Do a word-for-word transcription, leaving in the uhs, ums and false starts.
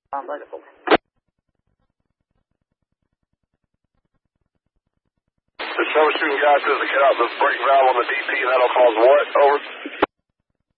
Wonderful. The troubleshooting guy says to get out the brake valve on the D P, and that'll cause what? Over.